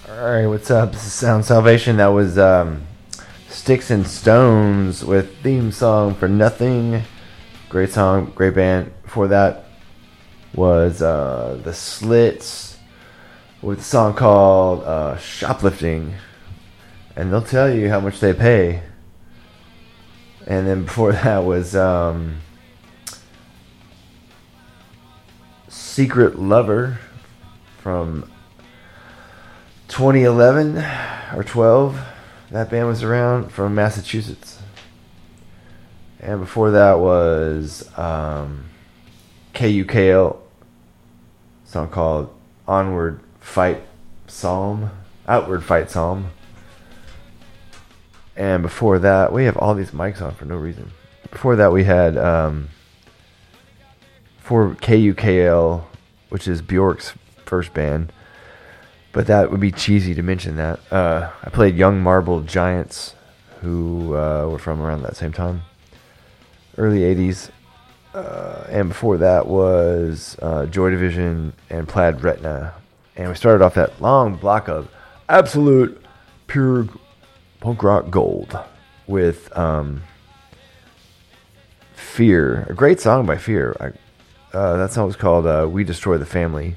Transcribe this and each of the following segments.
Alright, what's up? This is Sound Salvation. That was Sticks and Stones with theme song for Nothing. Great song, great band. Before that was The Slits with a song called Shoplifting. And they'll tell you how much they pay. And then before that was Secret Lover from 2011 or 12. That band was around, from Massachusetts. And before that was KUKL, song called Outward Fight Psalm. And before that, we have all these mics on for no reason. Before that, we had for KUKL, which is Bjork's first band. But that would be cheesy to mention that. I played Young Marble Giants, who were from around that same time, early 80s. And before that was Joy Division and Plaid Retina. And we started off that long block of absolute pure punk rock gold with Fear, a great song by Fear. That song was called We Destroy the Family.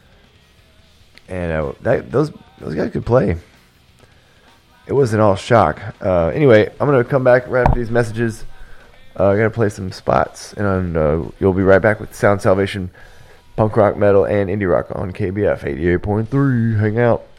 And those guys could play. It wasn't all shock. Anyway, I'm going to come back right after these messages. I got to play some spots. And you'll be right back with Sound Salvation, punk rock, metal, and indie rock on KBF 88.3. Hang out.